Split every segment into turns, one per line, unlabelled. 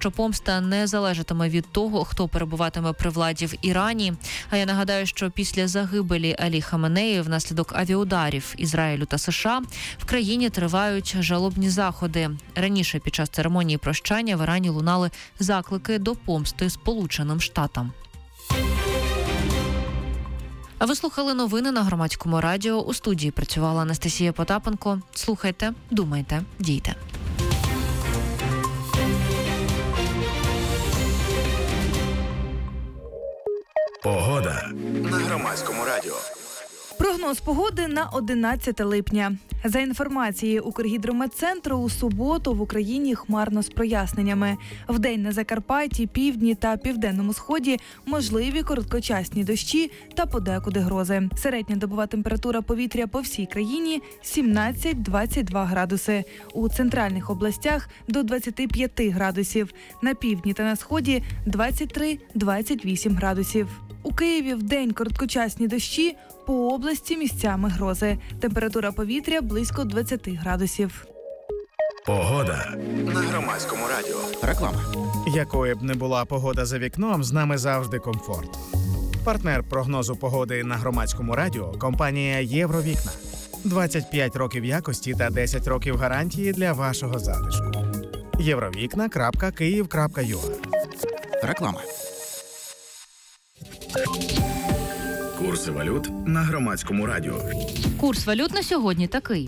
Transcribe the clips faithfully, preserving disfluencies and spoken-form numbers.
що помста не залежатиме від того, хто перебуватиме при владі в Ірані. А я нагадаю, що після загибелі Алі Хаменеї внаслідок авіаударів Ізраїлю та США в країні тривають жалобні заходи. Раніше під час церемонії прощання в Ірані лунали заклики до помсти Сполученим Штатам. А ви слухали новини на Громадському радіо. У студії працювала Анастасія Потапенко. Слухайте, думайте, дійте.
Погода на Громадському радіо.
Прогноз погоди на одинадцяте липня. За інформацією Укргідрометцентру, у суботу в Україні хмарно з проясненнями. Вдень на Закарпатті, півдні та південному сході можливі короткочасні дощі та подекуди грози. Середня добова температура повітря по всій країні – сімнадцять-двадцять два градуси. У центральних областях – до двадцяти п'яти градусів. На півдні та на сході – двадцять три - двадцять вісім градусів. У Києві вдень короткочасні дощі, по області місцями грози. Температура повітря близько двадцяти градусів.
Погода на Громадському радіо.
Реклама. Якою б не була погода за вікном, з нами завжди комфорт. Партнер прогнозу погоди на Громадському радіо – компанія «Євровікна». двадцять п'ять років якості та десять років гарантії для вашого затишку. євровікна крапка київ крапка ю а. Реклама.
Курси валют на Громадському радіо.
Курс валют на сьогодні такий.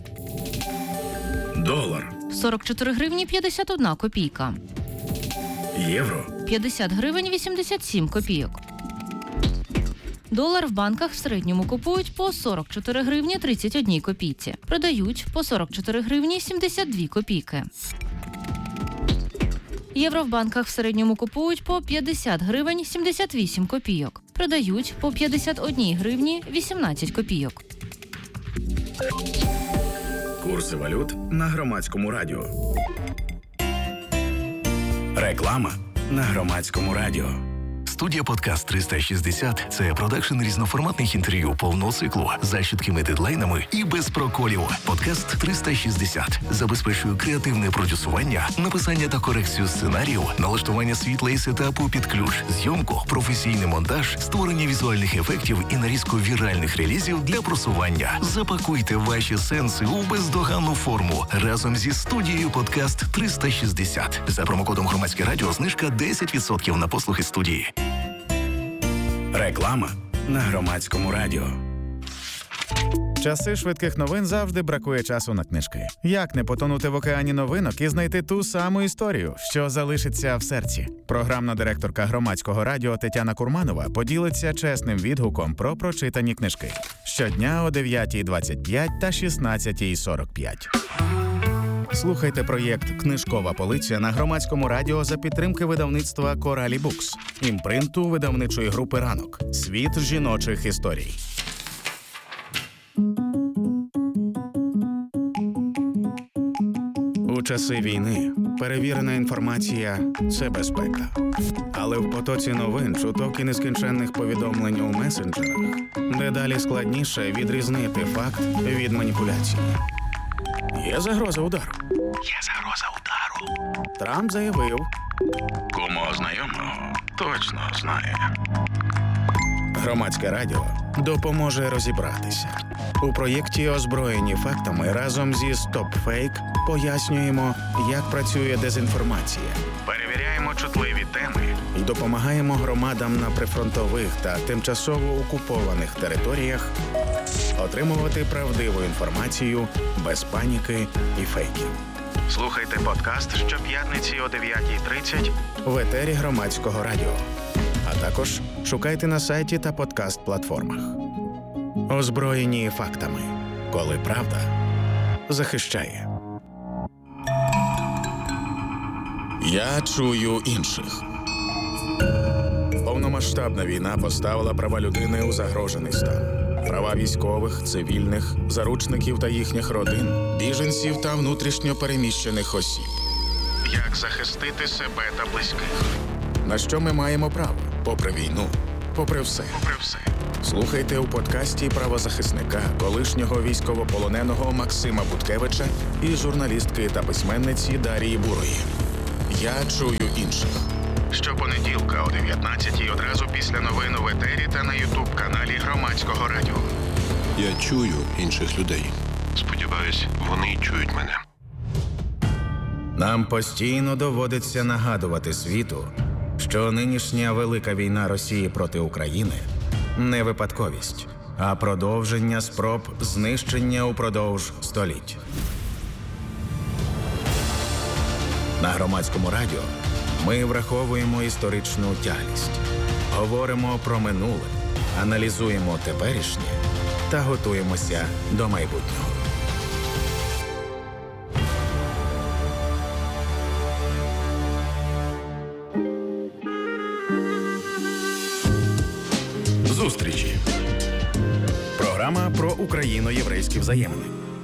Долар
сорок чотири гривні п'ятдесят одна копійка.
Євро
п'ятдесят гривень вісімдесят сім копійок. Долар в банках в середньому купують по сорок чотири гривні тридцять одна копійці. Продають по сорок чотири гривні сімдесят дві копійки. Євро в банках в середньому купують по п'ятдесят гривень сімдесят вісім копійок. Продають по п'ятдесят одна гривні вісімнадцять копійок.
Курси валют на Громадському радіо. Реклама на Громадському радіо.
Студія «Подкаст триста шістдесят» – це продакшн різноформатних інтерв'ю повного циклу за чіткими дедлайнами і без проколів. «Подкаст триста шістдесят» забезпечує креативне продюсування, написання та корекцію сценаріїв, налаштування світла і сетапу під ключ, зйомку, професійний монтаж, створення візуальних ефектів і нарізку віральних релізів для просування. Запакуйте ваші сенси у бездоганну форму разом зі студією «Подкаст триста шістдесят». За промокодом «Громадське радіо» знижка десять відсотків на послуги студії.
Реклама на Громадському радіо.
Часи швидких новин завжди бракує часу на книжки. Як не потонути в океані новинок і знайти ту саму історію, що залишиться в серці? Програмна директорка Громадського радіо Тетяна Курманова поділиться чесним відгуком про прочитані книжки. Щодня о дев'ятій двадцять п'ять та шістнадцятій сорок п'ять. Слухайте проєкт «Книжкова полиця» на Громадському радіо за підтримки видавництва «Коралі Букс», імпринту видавничої групи «Ранок». Світ жіночих історій. У часи війни перевірена інформація – це безпека. Але в потоці новин, чуток і нескінченних повідомлень у месенджерах дедалі складніше відрізнити факт від маніпуляції. Є загроза удару.
Є загроза удару.
Трамп заявив.
Кому знайомого точно знає.
Громадське радіо допоможе розібратися. У проєкті «Озброєні фактами» разом зі «Стоп-фейк» пояснюємо, як працює дезінформація.
Перевіряємо чутливі теми
І допомагаємо громадам на прифронтових та тимчасово окупованих територіях отримувати правдиву інформацію без паніки і фейків.
Слухайте подкаст щоп'ятниці о дев'ятій тридцять
в етері Громадського радіо. А також шукайте на сайті та подкаст-платформах. Озброєні фактами. Коли правда захищає. Я чую інших. Повномасштабна війна поставила права людини у загрожений стан. Права військових, цивільних, заручників та їхніх родин, біженців та внутрішньо переміщених осіб.
Як захистити себе та близьких?
На що ми маємо право? Попри війну, попри все.
Попри все.
Слухайте у подкасті правозахисника, колишнього військовополоненого Максима Буткевича і журналістки та письменниці Дарії Бурої. Я чую інших.
Щопонеділка о дев'ятнадцятій одразу після новин в етері та на ютуб-каналі Громадського радіо.
Я чую інших людей.
Сподіваюсь, вони чують мене.
Нам постійно доводиться нагадувати світу, що нинішня велика війна Росії проти України не випадковість, а продовження спроб знищення упродовж століть. На Громадському радіо ми враховуємо історичну тяглість, говоримо про минуле, аналізуємо теперішнє та готуємося до майбутнього. Зустрічі. Програма про україно-єврейські взаємини.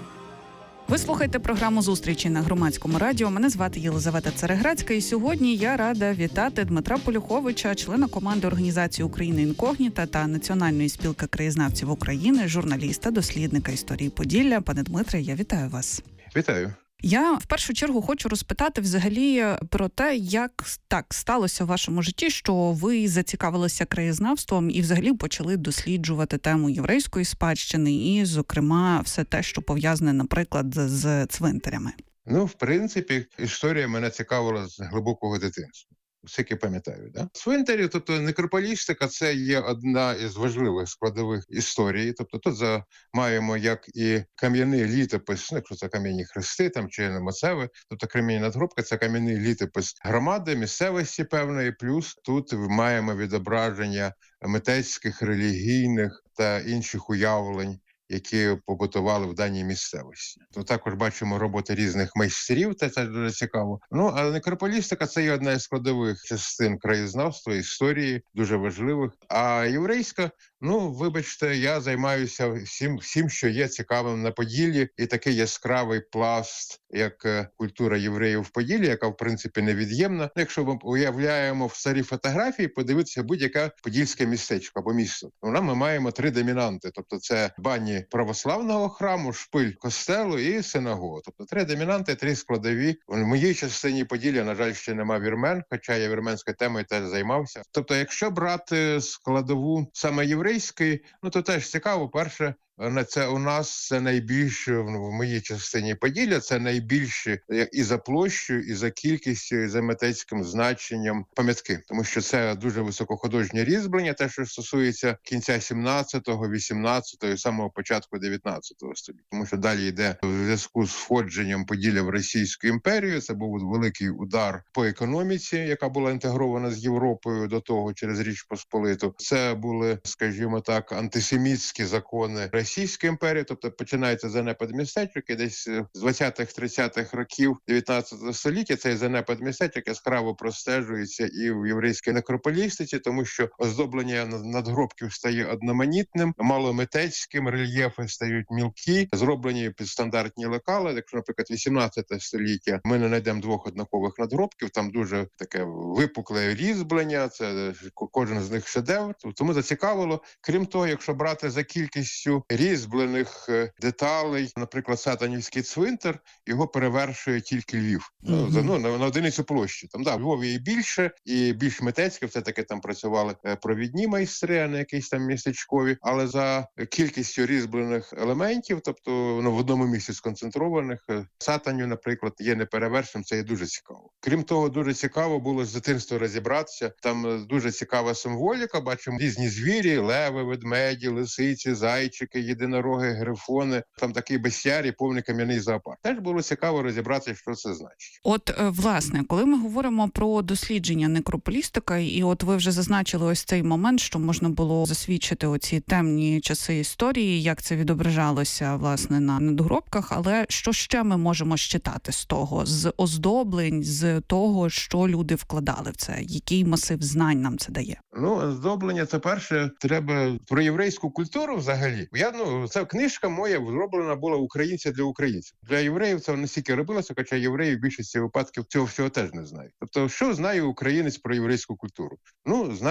Ви слухаєте програму «Зустрічі» на Громадському радіо. Мене звати Єлизавета Цареградська, і сьогодні я рада вітати Дмитра Полюховича, члена команди організації «Україна інкогніта» та Національної спілки краєзнавців України, журналіста, дослідника історії Поділля. Пане Дмитре, я вітаю вас.
Вітаю.
Я в першу чергу хочу розпитати взагалі про те, як так сталося в вашому житті, що ви зацікавилися краєзнавством і взагалі почали досліджувати тему єврейської спадщини і, зокрема, все те, що пов'язане, наприклад, з цвинтарями.
Ну, в принципі, історія мене цікавила з глибокого дитинства. Скільки пам'ятаю, да? Цвинтарі, тобто некрополістика, це є одна із важливих складових історії. Тобто тут за, маємо як і кам'яний літопис, ну, якщо це кам'яні хрести там, чи мацеви, тобто кам'яні надгробки, це кам'яний літопис громади, місцевості певної, плюс тут маємо відображення митецьких, релігійних та інших уявлень, які побутували в даній місцевості. То також бачимо роботи різних майстрів, це, це дуже цікаво. Ну, але некрополістика – це є одна із складових частин краєзнавства, історії, дуже важливих. А єврейська, ну, вибачте, я займаюся всім, всім, що є цікавим на Поділлі, і такий яскравий пласт, як культура євреїв в Поділлі, яка, в принципі, невід'ємна. Якщо ми уявляємо в старі фотографії, подивитися будь-яке подільське містечко або місто. Вона ми маємо три домінанти, тобто це бані православного храму, шпиль костелу і синагога. Тобто три домінанти, три складові. В моїй частині Поділля, на жаль, ще нема вірмен, хоча я вірменською темою теж займався. Тобто, якщо брати складову саме єврейської, ну то теж цікаво. Перше, це у нас це найбільше, в моїй частині Поділля, це найбільше і за площею, і за кількістю, і за митецьким значенням пам'ятки. Тому що це дуже високохудожнє різьблення, те, що стосується кінця сімнадцятого, вісімнадцятого і самого початку дев'ятнадцятого століття. Тому що далі йде в зв'язку з входженням Поділля в Російську імперію. Це був великий удар по економіці, яка була інтегрована з Європою до того через Річ Посполиту. Це були, скажімо так, антисемітські закони Російської імперії, тобто починається занепад містечок, і десь з двадцятих-тридцятих років дев'ятнадцятого століття цей занепад містечок яскраво простежується і в єврейській некрополістиці, тому що оздоблення надгробків стає одноманітним, маломитецьким, рельєфи стають мілкі, зроблені під стандартні лекали. Якщо, наприклад, вісімнадцяте століття ми не знайдемо двох однакових надгробків, там дуже таке випукле різьблення, це кожен з них шедевр, тому зацікавило. Крім того, якщо брати за кількістю різьблених деталей, наприклад, Сатанівський цвинтар, його перевершує тільки Львів. Mm-hmm. Ну, ну, на, на одиницю площі. Там, да, в Львові і більше, і більш митецьке, все-таки там працювали провідні майстри, а не якісь там містечкові, але за кількістю різьблених елементів, тобто ну, в одному місці сконцентрованих, Сатанів, наприклад, є неперевершеним, це є дуже цікаво. Крім того, дуже цікаво було з дитинства розібратися, там дуже цікава символіка, бачимо різні звірі, леви, ведмеді, лисиці, зайчики, єдинороги, грифони, там такий бестіарій, повний кам'яний зоопарк. Теж було цікаво розібратися, що це значить.
От, власне, коли ми говоримо про дослідження некрополістики, і от ви вже зазначили ось цей момент, що можна було засвідчити оці темні часи історії, як це відображалося, власне, на надгробках, але що ще ми можемо считати з того? З оздоблень, з того, що люди вкладали в це? Який масив знань нам це дає?
Ну, оздоблення, це перше, треба про єврейську культуру взагалі. Я, ну, ця книжка моя зроблена була українця для українців. Для євреїв це не стільки робилося, хоча євреї в більшості випадків цього всього теж не знають. Тобто, що знає українець про єврейську культуру? Ну, знає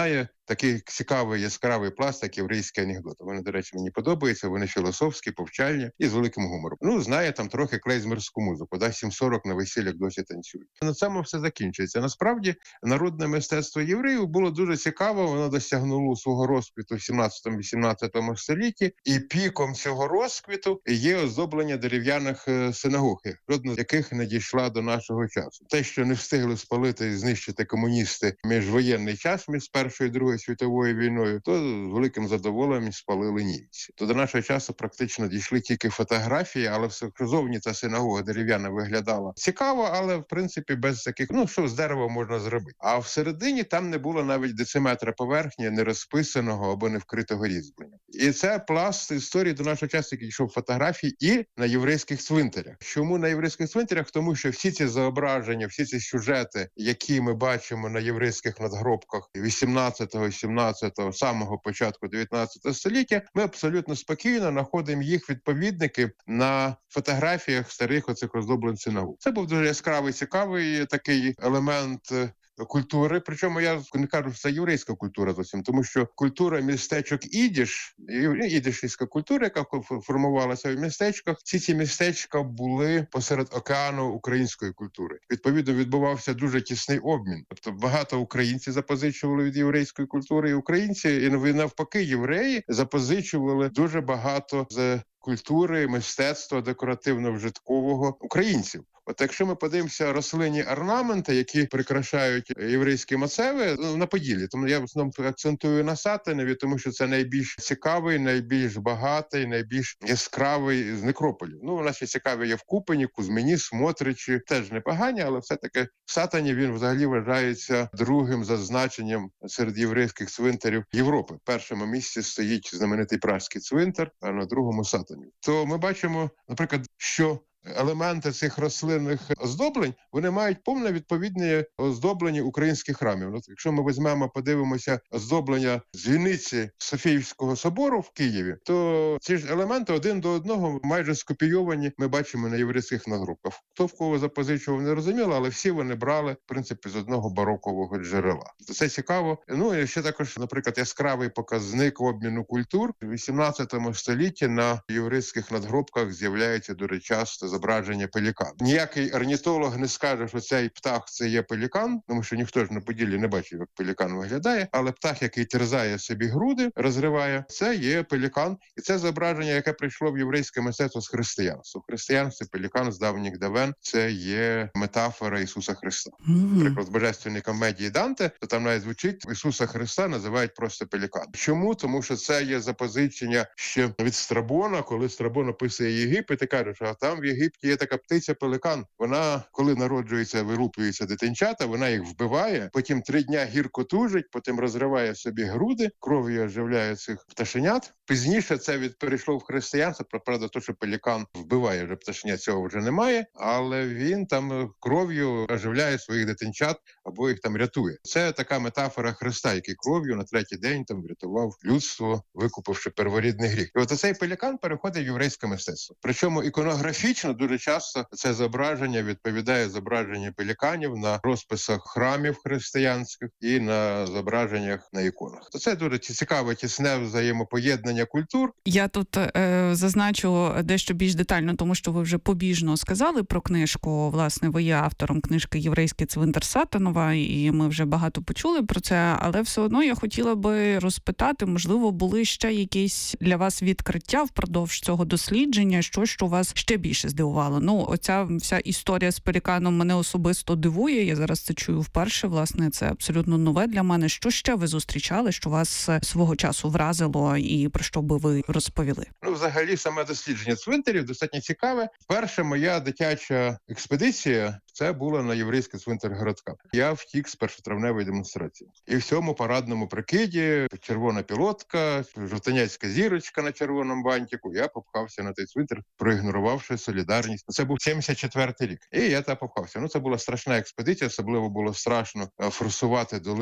такий цікавий, яскравий пласт, як єврейські анекдоти. Вони, до речі, мені подобаються, вони філософські, повчальні і з великим гумором. Ну, знає там трохи клейзмерську музику, да, сім сорок на весіллях досі танцюють. На цьому все закінчується. Насправді, народне мистецтво євреїв було дуже цікаво, воно досягнуло свого розквіту в сімнадцятому-вісімнадцятому столітті, і піком цього розквіту є оздоблення дерев'яних синагог, жодна з яких не дійшла до нашого часу. Те, що не встигли спалити і знищити комуністи міжвоєнний час, між Першою і Другою світовою війною, то з великим задоволенням спалили німці. То до нашого часу практично дійшли тільки фотографії, але все зовні ця синагога дерев'яна виглядала цікаво, але в принципі без таких, ну що з дерева можна зробити. А всередині там не було навіть дециметра поверхні, не розписаного або не вкритого різьблення. І це пласт історії до нашого часу, який йшов фотографії і на єврейських цвинтарях. Чому на єврейських цвинтарях? Тому що всі ці зображення, всі ці сюжети, які ми бачимо на єврейських надгробках вісімнадцятого, сімнадцятого, самого початку дев'ятнадцятого століття, ми абсолютно спокійно знаходимо їх відповідники на фотографіях старих оцих оздоблень синагог. Це був дуже яскравий, цікавий такий елемент культури, причому я не кажу, що це єврейська культура зовсім, тому що культура містечок ідиш, ідишівська культура, яка формувалася в містечках, всі ці містечка були посеред океану української культури. Відповідно, відбувався дуже тісний обмін. Тобто багато українців запозичували від єврейської культури, і українці, і навпаки, євреї запозичували дуже багато з культури, мистецтва декоративно-вжиткового українців. От якщо ми подивимося рослинні орнаменти, які прикрашають єврейські мацеви, на Поділлі, тому я в основному акцентую на Сатаневі, тому що це найбільш цікавий, найбільш багатий, найбільш яскравий з некрополів. Ну, у нас ще цікаві є в Купені, Кузьмині, Смотричі, теж непогані, але все-таки в Сатані він взагалі вважається другим за значенням серед єврейських цвинтарів Європи. В першому місці стоїть знаменитий Пражський цвинтар, а на другому Сатані. То ми бачимо, наприклад, що елементи цих рослинних оздоблень, вони мають повне відповідне оздоблення українських храмів. Ну, якщо ми візьмемо, подивимося оздоблення дзвіниці Софіївського собору в Києві, то ці ж елементи один до одного майже скопійовані ми бачимо на єврейських надгробках. Хто в кого запозичував, не розуміло, але всі вони брали, в принципі, з одного барокового джерела. Це цікаво. Ну, і ще також, наприклад, яскравий показник обміну культур. У вісімнадцятому столітті на єврейських надгробках з'являється дуже часто зображення пелікана. Ніякий орнітолог не скаже, що цей птах – це є пелікан, тому що ніхто ж на Поділлі не бачив, як пелікан виглядає, але птах, який терзає собі груди, розриває, це є пелікан. І це зображення, яке прийшло в єврейське мистецтво з християнства. В християнстві пелікан з давніх давен – це є метафора Ісуса Христа. Mm-hmm. Наприклад, в Божественній комедії Данте, то там навіть звучить, Ісуса Христа називають просто пелікан. Чому? Тому що це є запозичення ще від Страбона, коли Страбон описує Єгипет і каже, що там в Єгипті є така птиця-пеликан. Вона, коли народжується, вилуплюються дитинчата, вона їх вбиває, потім три дня гірко тужить, потім розриває собі груди, кров'ю оживляє цих пташенят. Пізніше це від перейшло в християнство, правда, то, що пелікан вбиває вже пташенят, цього вже немає, але він там кров'ю оживляє своїх дитинчат або їх там рятує. Це така метафора Христа, який кров'ю на третій день там врятував людство, викупивши перворідний гріх. І от цей пелікан переходить в єврейське мистецтво. Причому іконографічно дуже часто це зображення відповідає зображенню пеліканів на розписах храмів християнських і на зображеннях на іконах. То це дуже цікаве, тісне взаємопоєднання культур.
Я тут е, зазначу дещо більш детально, тому що ви вже побіжно сказали про книжку. Власне, ви є автором книжки «Єврейський цвинтар Сатанова», і ми вже багато почули про це, але все одно я хотіла би розпитати, можливо, були ще якісь для вас відкриття впродовж цього дослідження, що, що вас ще більше здивувало? Ну, оця вся історія з пеліканом мене особисто дивує, я зараз це чую вперше, власне, це абсолютно нове для мене. Що ще ви зустрічали, що вас свого часу вразило і про що би ви розповіли?
Ну, взагалі, саме дослідження цвинтарів достатньо цікаве. Перша моя дитяча експедиція – це була на єврейський цвинтар городка. Я втік з першотравневої демонстрації. І в цьому парадному прикиді, червона пілотка, жовтанецька зірочка на червоному бантику, я попхався на той цвинтар, проігнорувавши солідарність. Це був сімдесят четвертий рік. І я та попхався. Ну, це була страшна експедиція, особливо було страшно форсувати долину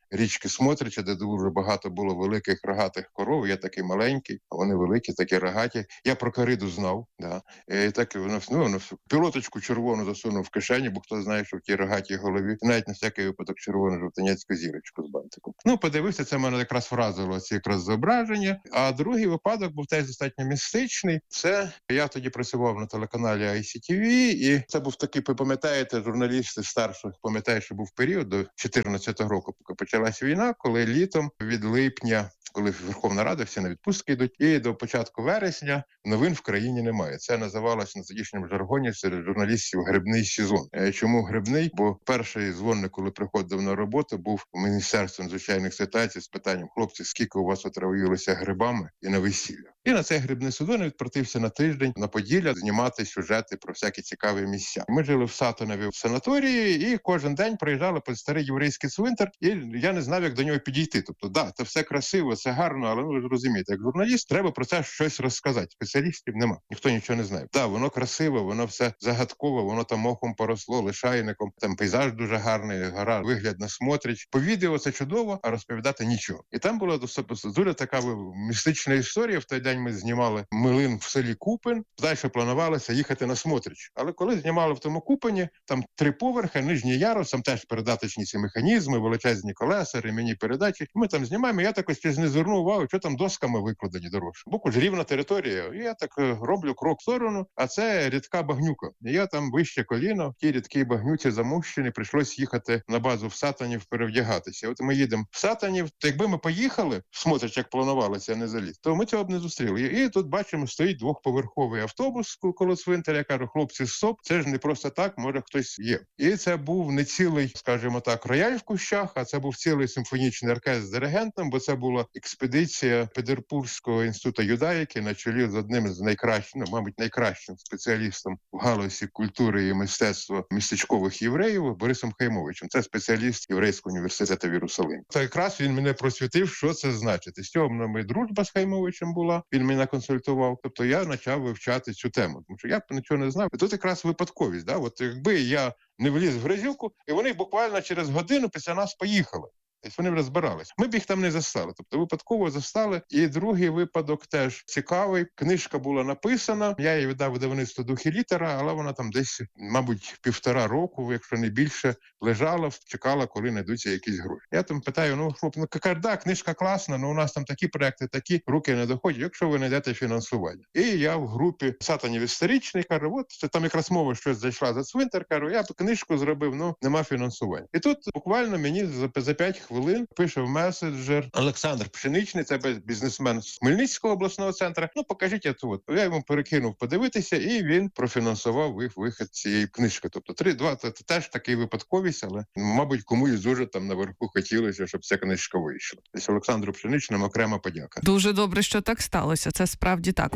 річки Смотрича, де дуже багато було великих рогатих коров. Я такий маленький, а вони великі, такі рогаті. Я про кориду знав. Да. І так воно, ну, воно пілоточку червону засунув в кишені, бо хто знає, що в тій рогатій голові, навіть на всякий випадок червону жовтанецьку зірочку з бантиком. Ну, подивився, це мене якраз вразило, ці якраз зображення. А другий випадок був теж достатньо містичний. Це я тоді працював на телеканалі ай сі ті ві, і це був такий, ви пам'ятаєте, журналісти старших пам'ятають, що був період до чотирнадцятого року, поки почалась війна, коли літом від липня, коли Верховна Рада, всі на відпустки йдуть, і до початку вересня новин в країні немає. Це називалося на тодішньому жаргоні серед журналістів грибний сезон. Чому грибний? Бо перший дзвоник, коли приходив на роботу, був у Міністерстві надзвичайних ситуацій з питанням: хлопці, скільки у вас отравилося грибами і на весілля? І на цей грибний сезон відправився на тиждень на Поділля знімати сюжети про всякі цікаві місця. Ми жили в Сатанові в санаторії, і кожен день приїжджали під старий єврейський цвинтар, і я не знав, як до нього підійти. Тобто, да, це все красиво, це гарно, але ви ж розумієте, як журналіст, треба про це щось розказати. Спеціалістів нема, ніхто нічого не знає. Да, воно красиво, воно все загадково, воно там мохом поросло, лишайником, там пейзаж дуже гарний, гора, вигляд на Смотрич. По відео це чудово, а розповідати нічого. І там була дуже така містична історія. В той день ми знімали млин в селі Купин, далі планувалося їхати на Смотрич. Але коли знімали в тому Купині, там три поверхи, нижній ярус, там теж передаточні ці механізми, величезні колеса, ремені передачі. Ми там знімаємо, я так ось не звернув увагу, що там досками викладені дорожче. Боку ж рівна територія. І я так роблю крок в сторону, а це рідка багнюка. І я там вище коліна, в тій рідкій багнюці замущені, прийшлось їхати на базу в Сатанів перевдягатися. От ми їдемо в Сатанів, то якби ми поїхали, Смотрич, як планувалося, а не заліз, то ми цього б не зустріли. І тут бачимо, стоїть двохповерховий автобус коло цвинтаря. Я кажу: хлопці, стоп, це ж не просто так, може хтось є. І це був не цілий, скажімо так, рояль в кущах, а це був цілий симфонічний оркестр з диригентом, бо це була експедиція Петербурзького інституту юдаїки на чолі з одним з найкращих, ну, мабуть, найкращим спеціалістом в галузі культури і мистецтва містечкових євреїв Борисом Хаймовичем. Це спеціаліст Єврейського університету в Єрусалимі. Та якраз він мене просвітив, що це значить. І з цього в мене дружба з Хаймовичем була, він мене консультував. Тобто я почав вивчати цю тему, тому що я нічого не знав. І тут якраз випадковість. Да? От якби я не вліз в грязюку, і вони буквально через годину після нас поїхали. Тобто вони вже збирались. Ми б їх там не застали. Тобто випадково застали. І другий випадок теж цікавий. Книжка була написана. Я її віддав видавництву «Дух і літера», але вона там десь, мабуть, півтора року, якщо не більше, лежала, чекала, коли знайдуться якісь гроші. Я там питаю: ну, хлоп, ну, кажу, да, книжка класна, але у нас там такі проекти, такі, руки не доходять, якщо ви знайдете фінансування. І я в групі Сатанів історичний, кажу: от, це там якраз мова щось зайшла за цвинтар, кажу, я б книжку зробив, ну, нема фінансування. І тут буквально мені за, за п'ять хвилин пише в меседжер Олександр Пшеничний, це бізнесмен з Хмельницького обласного центру. Ну, покажіть я тут. Я йому перекинув подивитися, і він профінансував вихід цієї книжки. Тобто три-два, це теж такий випадковість, але, мабуть, комусь дуже там наверху хотілося, щоб ця книжка вийшла. Тобто Олександру Пшеничному окрема подяка.
Дуже добре, що так сталося. Це справді так.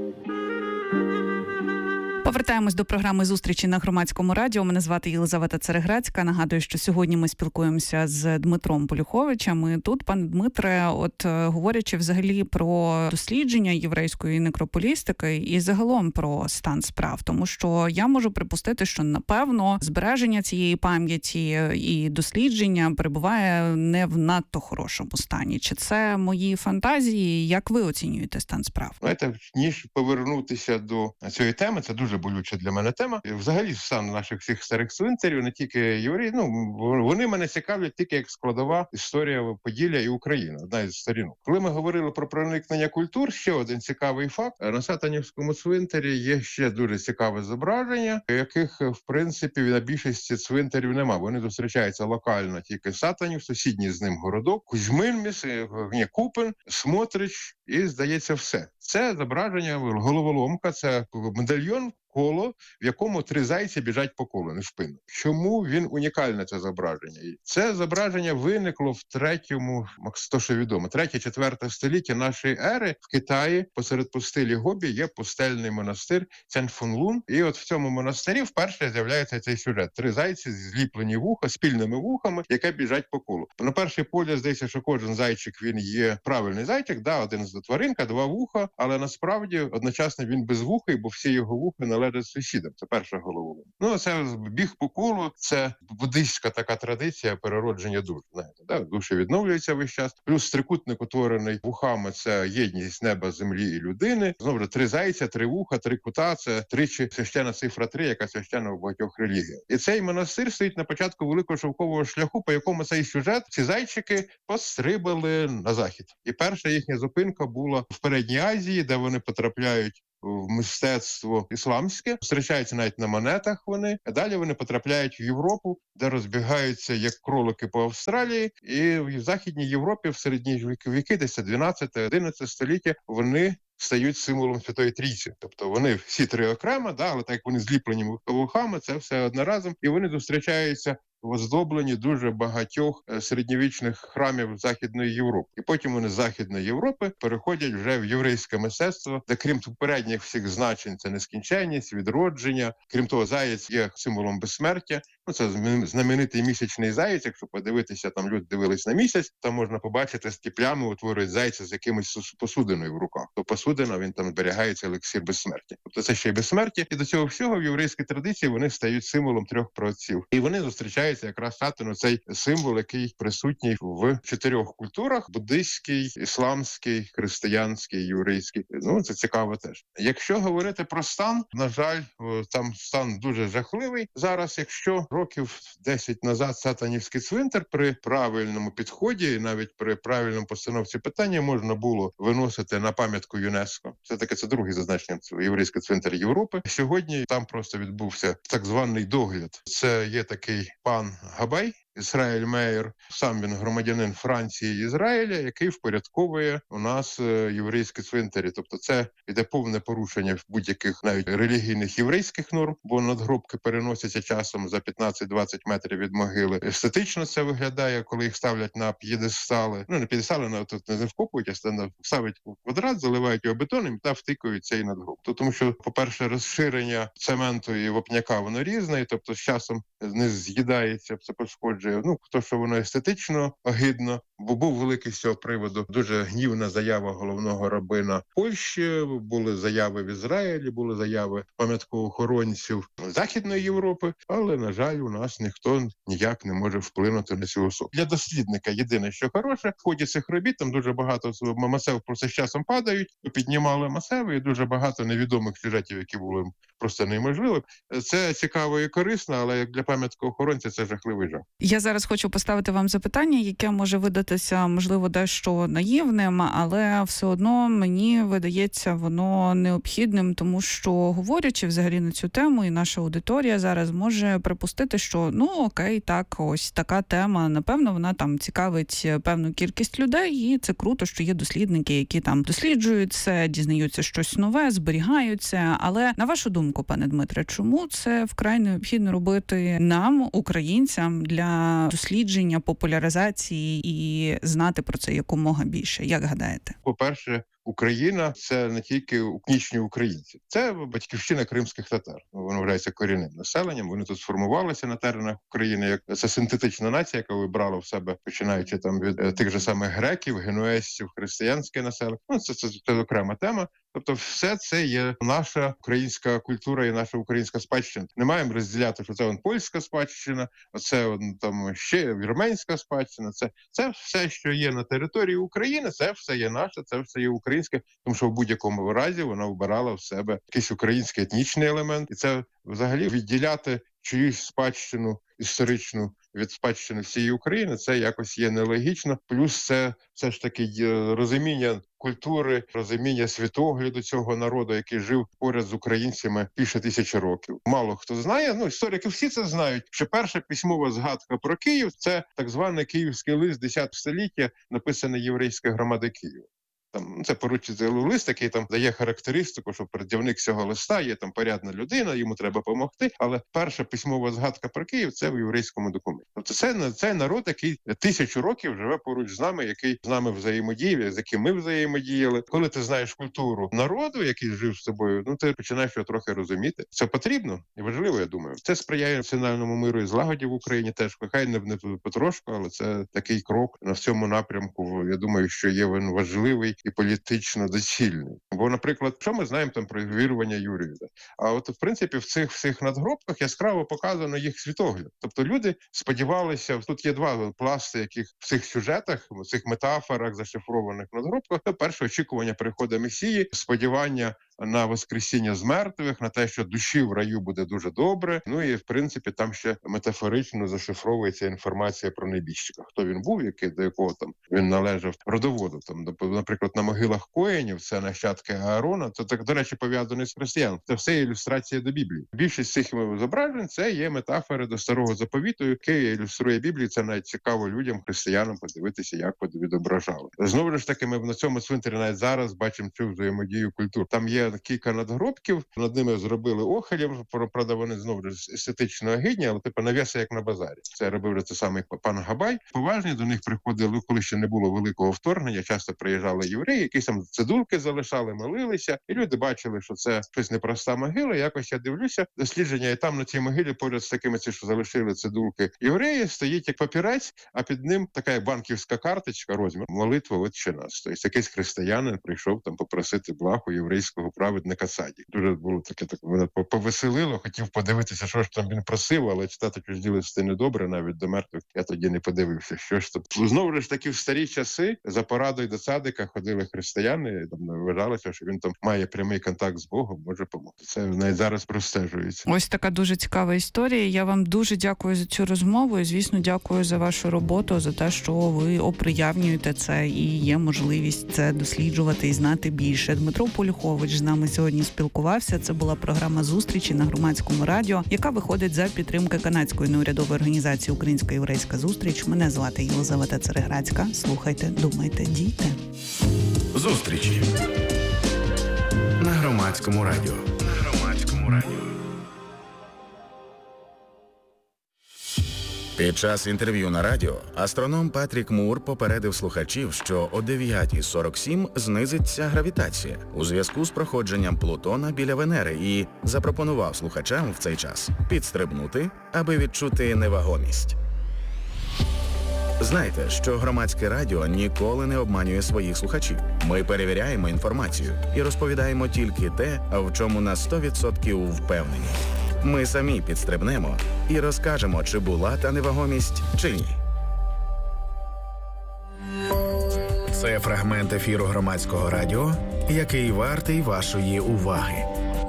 Повертаємось до програми «Зустрічі на Громадському радіо». Мене звати Єлизавета Цереграцька. Нагадую, що сьогодні ми спілкуємося з Дмитром Полюховичем. І тут, пане Дмитре, от говорячи взагалі про дослідження єврейської некрополістики і загалом про стан справ, тому що я можу припустити, що, напевно, збереження цієї пам'яті і дослідження перебуває не в надто хорошому стані. Чи це мої фантазії? Як ви оцінюєте стан справ?
Знаєте, ніж повернутися до цієї теми, це дуже болюча для мене тема. І взагалі стан наших всіх старих цвинтарів, не тільки євреї, ну, вони мене цікавлять тільки як складова історія Поділля і України, одна із сторінок. Коли ми говорили про проникнення культур, ще один цікавий факт. На Сатанівському цвинтарі є ще дуже цікаве зображення, яких, в принципі, на більшості цвинтарів нема. Вони зустрічаються локально тільки Сатанів, сусідній з ним городок, Кузьмин, Купин, Смотрич і, здається, все. Це зображення, головоломка, це медальйон, коло, в якому три зайці біжать по колу, не в спину. Чому він унікальне, це зображення? Це зображення виникло в третьому, то що відомо, третє-четверте століття нашої ери в Китаї, посеред пустелі Гобі, є пустельний монастир Цяньфунлун. І от в цьому монастирі вперше з'являється цей сюжет. Три зайці, зліплені вуха, спільними вухами, які біжать по колу. На перший погляд здається, що кожен зайчик, він є правильний зайчик, да, один з тваринка, два вуха, але насправді одночасно він безвухий, бо всі його вухи належать сусідам. Це перша головоломка. Ну, це біг по колу, це буддистська така традиція переродження душ. Знаєте, да? Душі відновлюються весь час. Плюс трикутник, утворений вухами, це єдність неба, землі і людини. Знову ж три зайця, три вуха, три кута, це тричі священна цифра три, яка священна в багатьох релігіях. І цей монастир стоїть на початку великого шовкового шляху, по якому цей сюжет, ці зайчики пострибали на захід. І перша їхня зупинка була в Передній Азії, де вони потрапляють в мистецтво ісламське, зустрічаються навіть на монетах вони, а далі вони потрапляють в Європу, де розбігаються як кролики по Австралії, і в Західній Європі в середні віки, десь дванадцяте-одинадцяте століття, вони стають символом Святої Трійці. Тобто вони всі три окремо, да, але так як вони зліплені вухами, це все одноразом, і вони зустрічаються в оздобленні дуже багатьох середньовічних храмів Західної Європи. І потім вони з Західної Європи переходять вже в єврейське мистецтво, де крім попередніх всіх значень, це нескінченність, відродження. Крім того, заєць є символом безсмертя. Ну, це знаменитий місячний заєць. Якщо подивитися, там люди дивились на місяць, там можна побачити, з ті плями утворюють зайця з якимось посудиною в руках. То посудина, він там зберігається елексир безсмертя. Тобто це ще й безсмертя. І до цього всього в єврейській традиції вони стають символом трьох праотців. І вони зустрічаються якраз на цей символ, який присутній в чотирьох культурах: буддистський, ісламський, християнський, єврейський. Ну, це цікаво теж. Якщо говорити про стан, на жаль, там стан дуже жахливий. Зараз, якщо років десять назад Сатанівський цвинтар при правильному підході, і навіть при правильному постановці питання, можна було виносити на пам'ятку ЮНЕСКО. Все-таки це другий зазначення єврейський цвинтар Європи. Сьогодні там просто відбувся так званий догляд. Це є такий пан Габай, Ізраїль Мейер, сам він громадянин Франції і Ізраїля, який впорядковує у нас єврейські цвинтарі. Тобто це йде повне порушення будь-яких навіть релігійних єврейських норм, бо надгробки переносяться часом за п'ятнадцять-двадцять метрів від могили. Естетично це виглядає, коли їх ставлять на п'єдестали. Ну, не п'єдестали, але тут не вкопують, а ставлять квадрат, заливають його бетоном та втикують цей надгроб. Тому що, по-перше, розширення цементу і вапняка воно різне, і, тобто з часом не з'їдається, це пошкоджує. Ну, то, що воно естетично огидно, бо був великий з цього приводу дуже гнівна заява головного рабина Польщі, були заяви в Ізраїлі, були заяви пам'яткоохоронців Західної Європи, але, на жаль, у нас ніхто ніяк не може вплинути на цю особу. Для дослідника єдине, що хороше, в ході цих робіт там дуже багато масив просто з часом падають, піднімали масиви, і дуже багато невідомих сюжетів, які були просто неможливі. Це цікаво і корисно, але як для пам'яткоохоронця це жахливий жах.
Я зараз хочу поставити вам запитання, яке може видатися, можливо, дещо наївним, але все одно мені видається воно необхідним, тому що, говорячи взагалі на цю тему, і наша аудиторія зараз може припустити, що, ну, окей, так, ось така тема, напевно, вона там цікавить певну кількість людей, і це круто, що є дослідники, які там досліджують це, дізнаються щось нове, зберігають це. Але, на вашу думку, пане Дмитре, чому це вкрай необхідно робити нам, українцям, для дослідження, популяризації і знати про це якомога більше? Як гадаєте?
По-перше, Україна – це не тільки етнічні українці. Це батьківщина кримських татар. Вони вважаються корінним населенням. Вони тут сформувалися на теренах України. Як це синтетична нація, яка вибрала в себе, починаючи там від тих же самих греків, генуезців, християнське населення. Ну, це, це, це окрема тема. Тобто все це є наша українська культура і наша українська спадщина. Не маємо розділяти, що це он польська спадщина, а це он, там ще вірменська спадщина. Це, це все, що є на території України, це все є наше, це все є українське, тому що в будь-якому разі вона вбирала в себе якийсь український етнічний елемент. І це взагалі відділяти чиюсь спадщину історичну від спадщини всієї України, це якось є нелогічно. Плюс це все ж таки розуміння культури, розуміння світогляду цього народу, який жив поряд з українцями більше тисячі років. Мало хто знає, ну історики всі це знають, що перша письмова згадка про Київ – це так званий київський лист десятого століття, написаний єврейською громадою Києва. Там це поручиться лист, який там дає характеристику, що пред'явник цього листа є там порядна людина, йому треба допомогти. Але перша письмова згадка про Київ – це в єврейському документі. Тобто це, це народ, який тисячу років живе поруч з нами, який з нами взаємодіяв, з яким ми взаємодіяли. Коли ти знаєш культуру народу, який жив з тобою, ну ти починаєш його трохи розуміти. Це потрібно і важливо, я думаю. Це сприяє національному миру і злагоді в Україні теж. Хай не, не потрошку, але це такий крок на цьому напрямку. Я думаю, що є він важливий і політично доцільний. Бо, наприклад, що ми знаємо там про вірування Юрія? А от, в принципі, в цих всіх надгробках яскраво показано їх світогляд. Тобто люди сподівалися, тут є два пласти, яких в цих сюжетах, в цих метафорах, зашифрованих надгробках. Це перше очікування приходу Месії, сподівання на воскресіння з мертвих, на те, що душі в раю буде дуже добре. Ну і, в принципі, там ще метафорично зашифровується інформація про небіжчика. Хто він був, який, до якого там він належав родоводу. Там, наприклад, на могилах Коїнів, це нащадки Аарона, це, так, до речі, пов'язаний з християн. Це все ілюстрація до Біблії. Більшість цих зображень – це є метафори до Старого Заповіту, який ілюструє Біблію. Це навіть цікаво людям, християнам, подивитися, як вони відображали. Знову ж таки, ми на цьому цвинтарі навіть зараз бачимо цю взаємодію культур. Там є кілька надгробків, над ними зробили охилів, правда, вони знову ж естетично гідні, але типу навіси як на базарі. Це робив вже це самий пан Габай. Поважні до них приходили, коли ще не було великого вторгнення, часто приїжджали євреї, які там цидулки залишали, молилися, і люди бачили, що це щось непроста могила. Якось я дивлюся, дослідження, і там на цій могилі поряд з такими, ці, що залишили цидулки євреї, стоїть як папірець, а під ним така як банківська карточка, розмір, молитва «Отче наш». Тобто якийсь християнин прийшов там попросити благо єврейського праведника Саді. Дуже було таке, так мене повеселило, хотів подивитися, що ж там він просив, але читати чужі листи недобре, навіть до мертвих. Я тоді не подивився, що ж там. Знову ж таки, в старі часи за порадою до цадика ходили християни, там вважалося, що він там має прямий контакт з Богом, може допомогти. Це навіть зараз простежується.
Ось така дуже цікава історія. Я вам дуже дякую за цю розмову і, звісно, дякую за вашу роботу, за те, що ви оприявнюєте це і є можливість це досліджувати і знати більше. Дмитро Полюхович з нами сьогодні спілкувався. Це була програма «Зустрічі» на Громадському радіо, яка виходить за підтримки канадської неурядової організації «Українсько-єврейська зустріч». Мене звати Єлизавета Цереграцька. Слухайте, думайте, дійте.
Зустрічі на Громадському радіо. На Громадському радіо.
Під час інтерв'ю на радіо астроном Патрік Мур попередив слухачів, що о дев'ята сорок сім знизиться гравітація у зв'язку з проходженням Плутона біля Венери і запропонував слухачам в цей час підстрибнути, аби відчути невагомість. Знайте, що Громадське радіо ніколи не обманює своїх слухачів. Ми перевіряємо інформацію і розповідаємо тільки те, в чому на сто відсотків впевнені. Ми самі підстрибнемо і розкажемо, чи була та невагомість, чи ні.
Це фрагмент ефіру Громадського радіо, який вартий вашої уваги.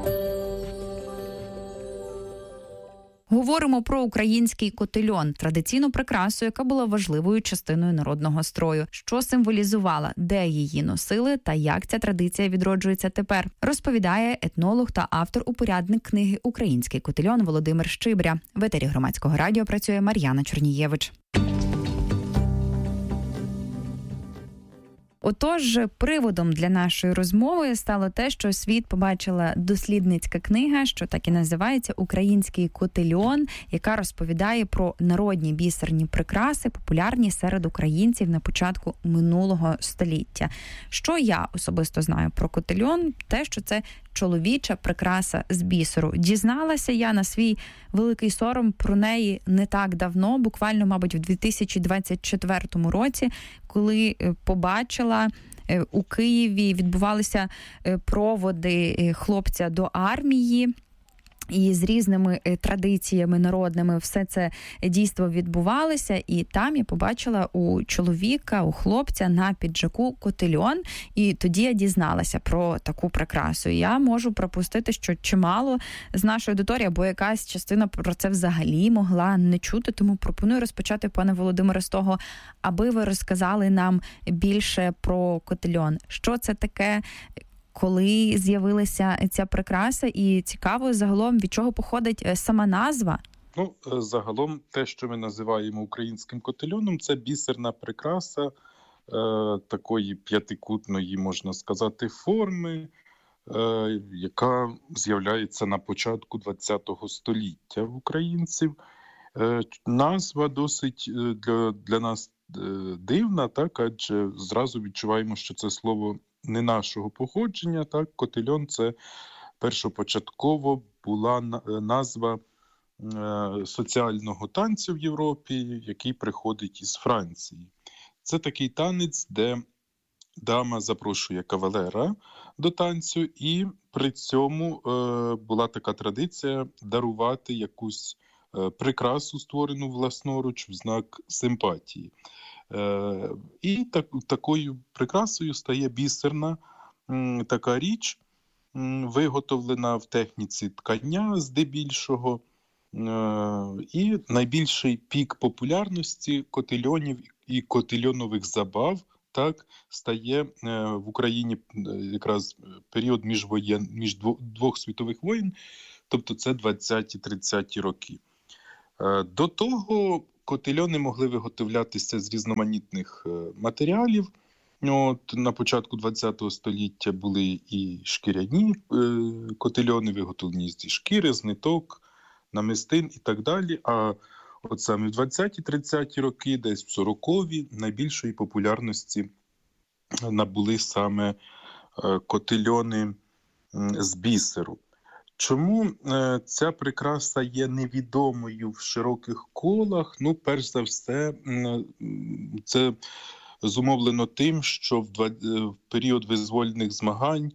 Говоримо про український котельон – традиційну прикрасу, яка була важливою частиною народного строю. Що символізувала, де її носили та як ця традиція відроджується тепер, розповідає етнолог та автор-упорядник книги «Український котельон» Володимир Щибря. В етері Громадського радіо працює Мар'яна Чорнієвич. Отож, приводом для нашої розмови стало те, що світ побачила дослідницька книга, що так і називається «Український котельон», яка розповідає про народні бісерні прикраси, популярні серед українців на початку минулого століття. Що я особисто знаю про котельон? Те, що це чоловіча прикраса з бісеру. Дізналася я на свій великий сором про неї не так давно, буквально, мабуть, в дві тисячі двадцять четвертому році, коли побачила у Києві, відбувалися проводи хлопця до армії. І з різними традиціями народними все це дійство відбувалося. І там я побачила у чоловіка, у хлопця на піджаку котельон. І тоді я дізналася про таку прикрасу. І я можу пропустити, що чимало з нашої аудиторії, або якась частина про це взагалі могла не чути. Тому пропоную розпочати, пане Володимире, з того, аби ви розказали нам більше про котельон. Що це таке? Коли з'явилася ця прикраса, і цікаво загалом, від чого походить сама назва?
Ну, загалом те, що ми називаємо українським котельоном, це бісерна прикраса е, такої п'ятикутної, можна сказати, форми, е, яка з'являється на початку ХХ століття в українців. Е, назва досить для, для нас дивна, так, адже зразу відчуваємо, що це слово не нашого походження, так, котельон – це першопочатково була назва е, соціального танцю в Європі, який приходить із Франції. Це такий танець, де дама запрошує кавалера до танцю, і при цьому е, була така традиція дарувати якусь е, прикрасу, створену власноруч, в знак симпатії. Е, і так, такою прикрасою стає бісерна м, така річ, м, виготовлена в техніці ткання здебільшого. Е, і найбільший пік популярності котельонів і котельонових забав так стає е, в Україні якраз період міжвоєн, між двох світових воєн, тобто це двадцяті-тридцяті роки. Е, до того котельони могли виготовлятися з різноманітних матеріалів. От, на початку ХХ століття були і шкіряні е, котельони, виготовлені зі шкіри, з ниток, намистин і так далі. А от саме в двадцяті-тридцяті роки, десь в сорокові, найбільшої популярності набули саме котельони з бісеру. Чому ця прикраса є невідомою в широких колах? Ну, перш за все, це зумовлено тим, що в період визвольних змагань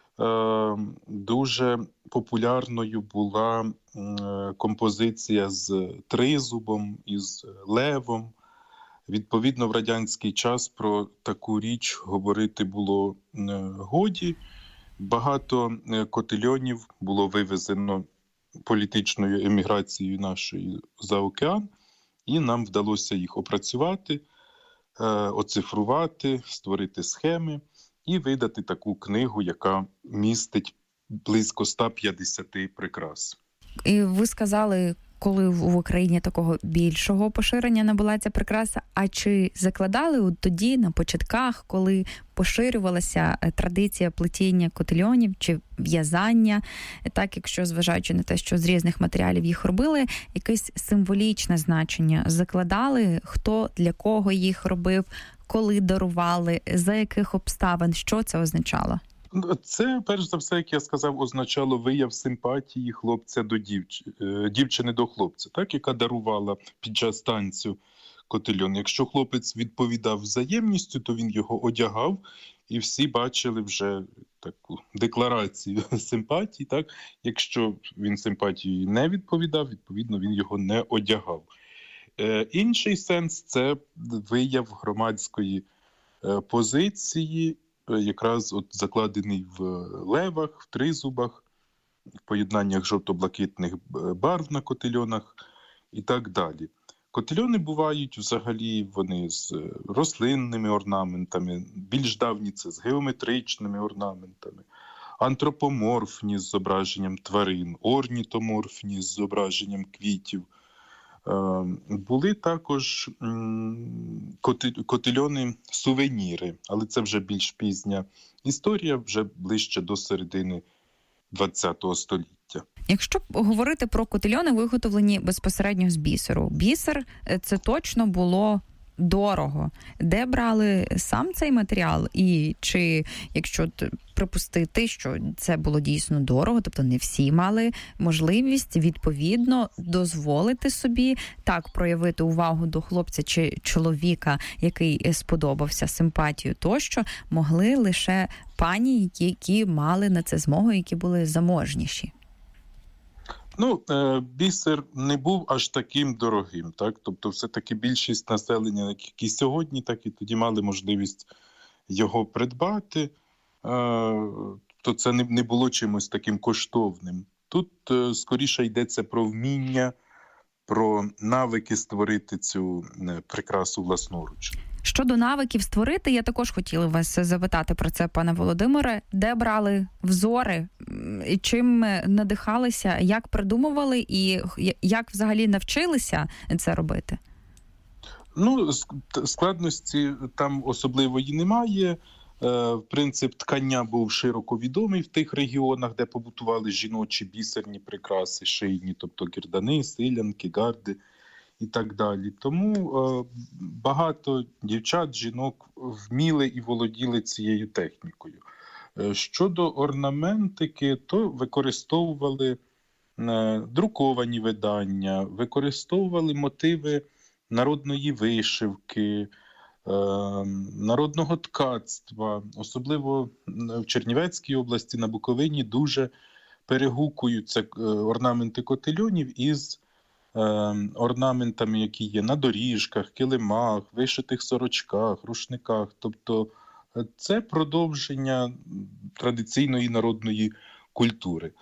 дуже популярною була композиція з тризубом і з левом. Відповідно, в радянський час про таку річ говорити було годі. Багато котельонів було вивезено політичною еміграцією нашої за океан, і нам вдалося їх опрацювати, оцифрувати, створити схеми і видати таку книгу, яка містить близько ста п'ятдесяти прикрас.
І ви сказали, коли в Україні такого більшого поширення набула ця прикраса, а чи закладали от тоді, на початках, коли поширювалася традиція плетіння котельонів чи в'язання, так, якщо зважаючи на те, що з різних матеріалів їх робили, якесь символічне значення закладали, хто для кого їх робив, коли дарували, за яких обставин, що це означало?
Це, перш за все, як я сказав, означало вияв симпатії хлопця до дівчини, дівчини до хлопця, так, яка дарувала під час танцю котельон. Якщо хлопець відповідав взаємністю, то він його одягав, і всі бачили вже таку декларацію симпатії. Так? Якщо він симпатією не відповідав, відповідно, він його не одягав. Е, інший сенс – це вияв громадської е, позиції, якраз от закладений в левах, в тризубах, в поєднаннях жовто-блакитних барв на котельонах і так далі. Котельони бувають взагалі, вони з рослинними орнаментами, більш давні це з геометричними орнаментами, антропоморфні з зображенням тварин, орнітоморфні з зображенням квітів. Були також котельони-сувеніри, але це вже більш пізня історія, вже ближче до середини ХХ століття.
Якщо говорити про котельони, виготовлені безпосередньо з бісеру, бісер – це точно було дорого. Де брали сам цей матеріал? І чи, якщо припустити, що це було дійсно дорого, тобто не всі мали можливість, відповідно, дозволити собі так проявити увагу до хлопця чи чоловіка, який сподобався, симпатію тощо, могли лише пані, які мали на це змогу, які були заможніші?
Ну, бісер не був аж таким дорогим, так? Тобто все-таки більшість населення, як і сьогодні, так і тоді мали можливість його придбати, то це не було чимось таким коштовним. Тут скоріше йдеться про вміння, про навики створити цю прикрасу власноруч.
Щодо навиків створити, я також хотіла вас запитати про це, пане Володимире. Де брали взори, чим надихалися, як придумували і як взагалі навчилися це робити?
Ну, складності там особливої немає. Принцип ткання був широко відомий в тих регіонах, де побутували жіночі бісерні прикраси, шийні, тобто гердани, силянки, гарди і так далі. Тому е, багато дівчат, жінок вміли і володіли цією технікою. Е, щодо орнаментики, то використовували е, друковані видання, використовували мотиви народної вишивки, народного ткацтва. Особливо в Чернівецькій області, на Буковині дуже перегукуються орнаменти котельонів із орнаментами, які є на доріжках, килимах, вишитих сорочках, рушниках. Тобто це продовження традиційної народної культури.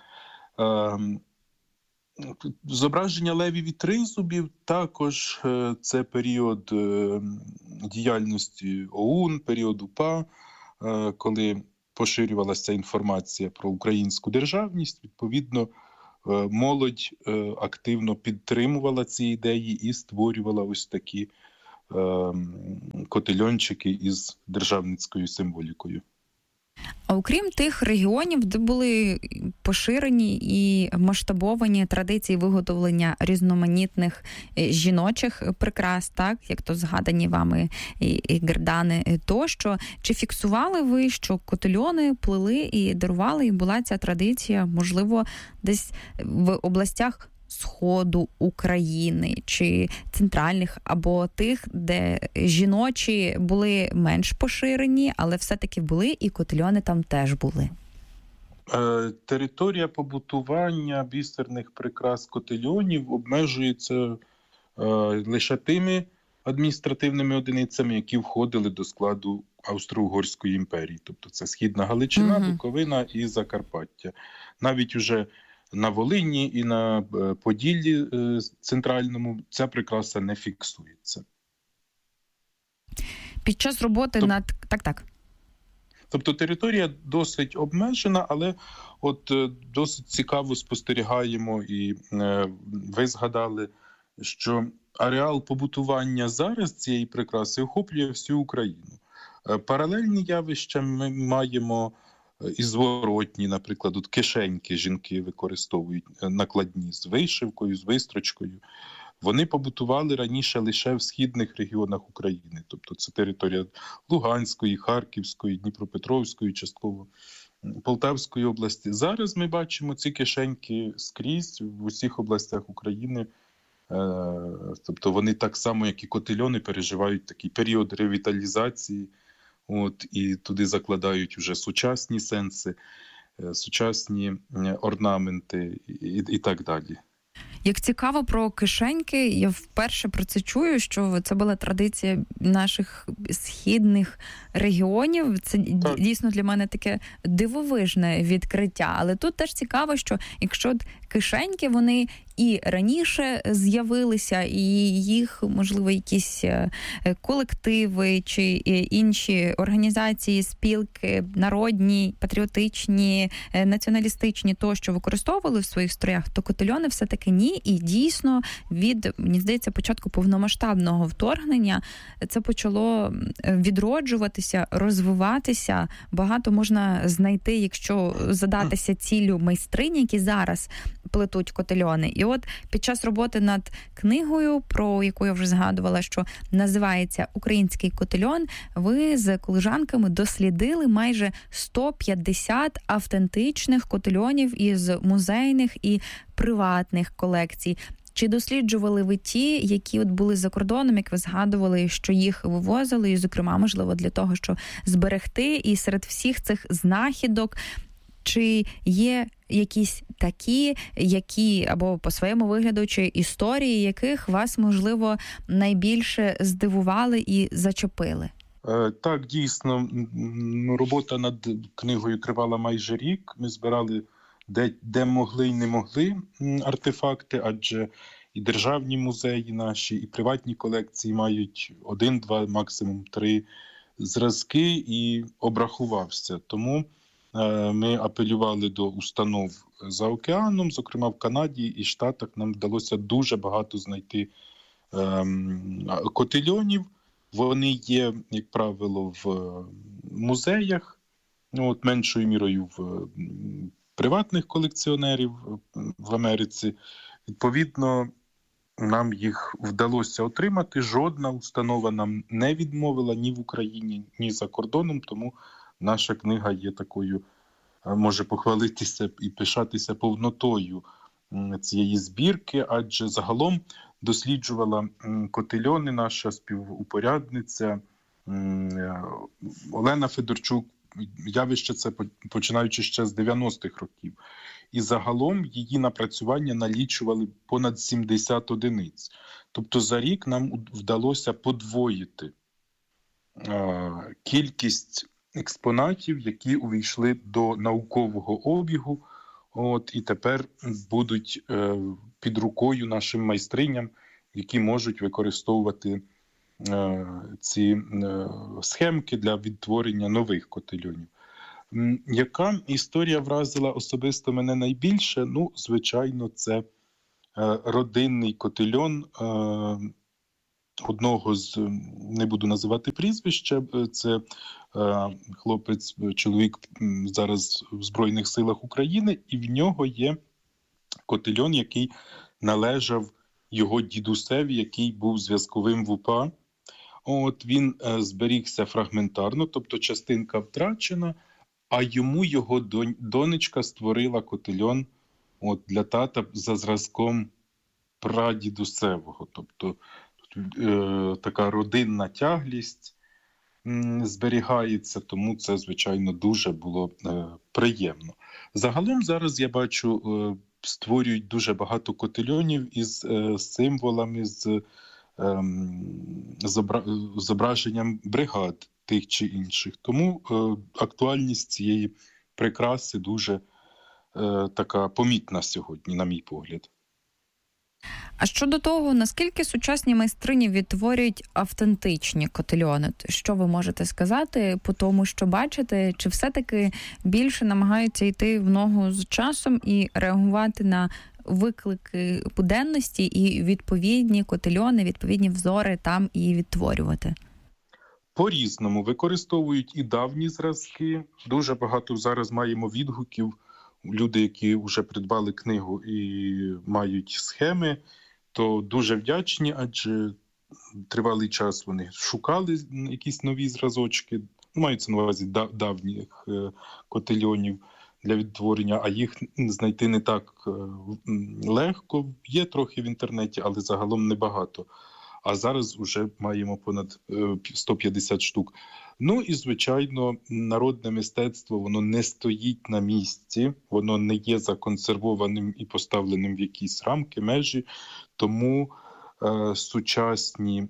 Зображення левів і тризубів також це період діяльності ОУН, період УПА, коли поширювалася інформація про українську державність. Відповідно, молодь активно підтримувала ці ідеї і створювала ось такі котельончики із державницькою символікою.
А окрім тих регіонів, де були поширені і масштабовані традиції виготовлення різноманітних жіночих прикрас, так, як то згадані вами і гердани тощо, чи фіксували ви, що котельони плели і дарували, і була ця традиція, можливо, десь в областях Сходу України чи центральних, або тих, де жіночі були менш поширені, але все-таки були і котельони там теж були?
Територія побутування бісерних прикрас котельонів обмежується лише тими адміністративними одиницями, які входили до складу Австро-Угорської імперії. Тобто це Східна Галичина, угу. Буковина і Закарпаття. Навіть уже на Волині і на Поділлі центральному ця прикраса не фіксується.
Під час роботи
Тоб...
над... Так-так.
Тобто територія досить обмежена, але от досить цікаво спостерігаємо, і е, ви згадали, що ареал побутування зараз цієї прикраси охоплює всю Україну. Е, паралельні явища ми маємо і зворотні, наприклад, от кишеньки жінки використовують накладні з вишивкою, з вистрочкою. Вони побутували раніше лише в східних регіонах України. Тобто це територія Луганської, Харківської, Дніпропетровської, частково Полтавської області. Зараз ми бачимо ці кишеньки скрізь в усіх областях України. Тобто вони так само, як і котельони, переживають такий період ревіталізації. От, і туди закладають вже сучасні сенси, сучасні орнаменти і, і так далі.
Як цікаво про кишеньки, я вперше про це чую, що це була традиція наших східних регіонів. Це так. Дійсно для мене таке дивовижне відкриття. Але тут теж цікаво, що якщо кишеньки, вони і раніше з'явилися, і їх, можливо, якісь колективи чи інші організації, спілки, народні, патріотичні, націоналістичні, тощо використовували в своїх строях, то котельони все-таки ні. І дійсно від, мені здається, початку повномасштабного вторгнення це почало відроджуватися, розвиватися. Багато можна знайти, якщо задатися ціллю майстринь, які зараз плетуть котельони. І от під час роботи над книгою, про яку я вже згадувала, що називається «Український котельон», ви з колежанками дослідили майже сто п'ятдесят автентичних котельонів із музейних і приватних колекцій. Чи досліджували ви ті, які от були за кордоном, як ви згадували, що їх вивозили, і, зокрема, можливо, для того, щоб зберегти, і серед всіх цих знахідок, чи є якісь такі, які або по своєму вигляду, чи історії, яких вас, можливо, найбільше здивували і зачепили?
Так, дійсно, робота над книгою тривала майже рік. Ми збирали де, де могли і не могли артефакти, адже і державні музеї наші, і приватні колекції мають один, два, максимум три зразки, і обрахувався. Тому ми апелювали до установ за океаном, зокрема в Канаді і Штатах нам вдалося дуже багато знайти ем, котельонів. Вони є, як правило, в музеях, ну, от меншою мірою в приватних колекціонерів в Америці. Відповідно, нам їх вдалося отримати. Жодна установа нам не відмовила ні в Україні, ні за кордоном, тому наша книга є такою, може похвалитися і пишатися повнотою цієї збірки, адже загалом досліджувала котельони наша співупорядниця Олена Федорчук, явище це починаючи ще з дев'яностих років. І загалом її напрацювання налічували понад сімдесят одиниць. Тобто за рік нам вдалося подвоїти е, кількість експонатів, які увійшли до наукового обігу, от, і тепер будуть е, під рукою нашим майстриням, які можуть використовувати е, ці е, схемки для відтворення нових котельонів. Яка історія вразила особисто мене найбільше? Ну, звичайно, це е, родинний котельон е, одного з, не буду називати прізвище, це е, хлопець, чоловік зараз в Збройних силах України, і в нього є котельон, який належав його дідусеві, який був зв'язковим в УПА. От він е, зберігся фрагментарно, тобто частинка втрачена, а йому його донечка створила котельон от, для тата за зразком прадідусевого. Тобто е, така родинна тяглість м, зберігається, тому це, звичайно, дуже було е, приємно. Загалом зараз я бачу, е, створюють дуже багато котельонів із е, символами, з е, зобра... зображенням бригад тих чи інших. Тому е, актуальність цієї прикраси дуже е, така помітна сьогодні, на мій погляд.
А щодо того, наскільки сучасні майстрині відтворюють автентичні котельони? Що ви можете сказати по тому, що бачите? Чи все-таки більше намагаються йти в ногу з часом і реагувати на виклики буденності і відповідні котельони, відповідні взори там і відтворювати?
По-різному. Використовують і давні зразки. Дуже багато зараз маємо відгуків. Люди, які вже придбали книгу і мають схеми, то дуже вдячні, адже тривалий час вони шукали якісь нові зразочки, маються на увазі давніх котельонів для відтворення, а їх знайти не так легко. Є трохи в інтернеті, але загалом небагато. А зараз вже маємо понад сто п'ятдесят штук. Ну і, звичайно, народне мистецтво, воно не стоїть на місці, воно не є законсервованим і поставленим в якісь рамки, межі, тому е, сучасні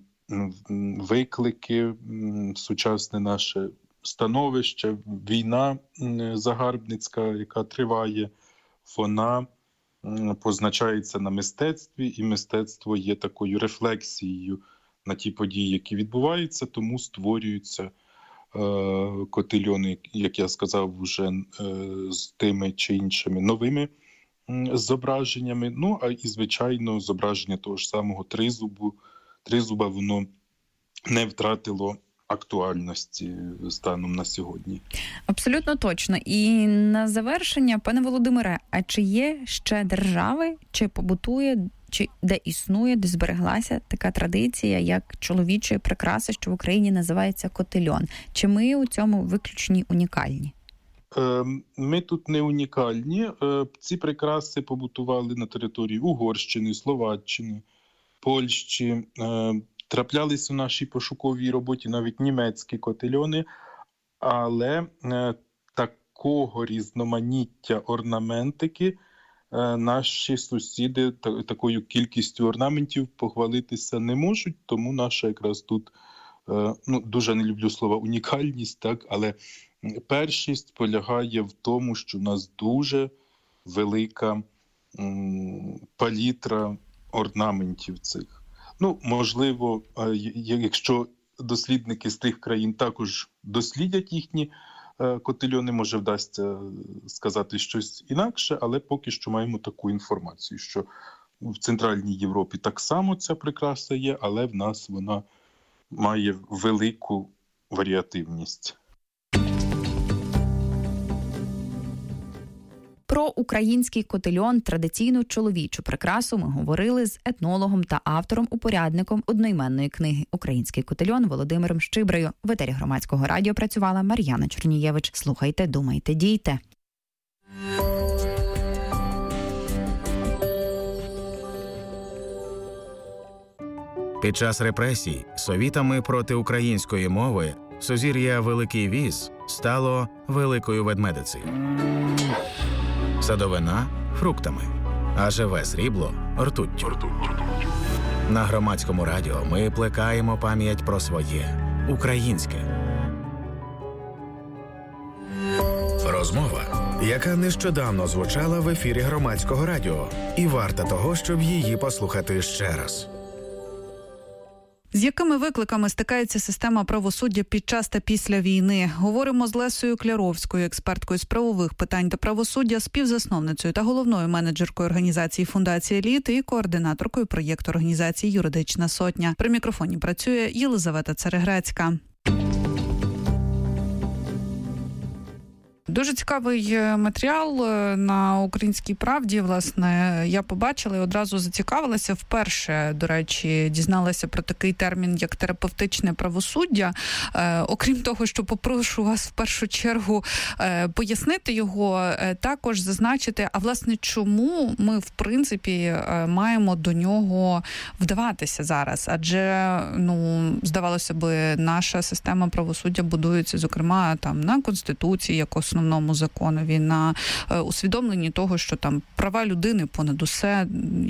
виклики, сучасне наше становище, війна загарбницька, яка триває, вона позначається на мистецтві, і мистецтво є такою рефлексією на ті події, які відбуваються, тому створюються е, котельони, як я сказав, вже е, з тими чи іншими новими е, зображеннями. Ну, а і, звичайно, зображення того ж самого тризубу, тризуба, воно не втратило актуальності станом на сьогодні.
Абсолютно точно. І на завершення, пане Володимире, а чи є ще держави, чи побутує, чи де існує, де збереглася така традиція, як чоловічої прикраси, що в Україні називається котельон? Чи ми у цьому виключні унікальні?
Ми тут не унікальні. Ці прикраси побутували на території Угорщини, Словаччини, Польщі. Траплялись у нашій пошуковій роботі навіть німецькі котельони, але е, такого різноманіття орнаментики е, наші сусіди та, такою кількістю орнаментів похвалитися не можуть, тому наша якраз тут, е, ну, дуже не люблю слова унікальність, так, але першість полягає в тому, що у нас дуже велика м, палітра орнаментів цих. Ну, можливо, якщо дослідники з тих країн також дослідять їхні котельони, може вдасться сказати щось інакше, але поки що маємо таку інформацію, що в Центральній Європі так само ця прикраса є, але в нас вона має велику варіативність.
Про український котельон, традиційну чоловічу прикрасу, ми говорили з етнологом та автором-упорядником одноіменної книги «Український котельон» Володимиром Щиброю. В етері Громадського радіо працювала Мар'яна Чорнієвич. Слухайте, думайте, дійте.
Під час репресій совітами проти української мови сузір'я Великий Віз стало Великою Ведмедицею. Садовина – фруктами, а живе срібло – ртуттю. На Громадському радіо ми плекаємо пам'ять про своє – українське. Розмова, яка нещодавно звучала в ефірі Громадського радіо, і варта того, щоб її послухати ще раз.
З якими викликами стикається система правосуддя під час та після війни? Говоримо з Лесею Кляровською, експерткою з правових питань та правосуддя, співзасновницею та головною менеджеркою організації «Фундація Еліт» і координаторкою проєкту організації «Юридична сотня». При мікрофоні працює Єлизавета Цареграцька. Дуже цікавий матеріал на «Українській правді», власне, я побачила і одразу зацікавилася. Вперше, до речі, дізналася про такий термін, як терапевтичне правосуддя. Е, окрім того, що попрошу вас в першу чергу е, пояснити його, е, також зазначити, а власне, чому ми, в принципі, е, маємо до нього вдаватися зараз? Адже, ну, здавалося би, наша система правосуддя будується, зокрема, там, на Конституції, як основному законові, на е, усвідомленні того, що там права людини понад усе